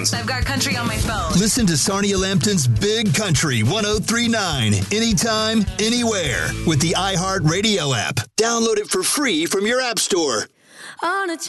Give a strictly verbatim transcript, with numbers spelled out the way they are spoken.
I've got country on my phone. Listen to Sarnia Lampton's Big Country one oh three point nine anytime, anywhere with the iHeartRadio app. Download it for free from your app store. On a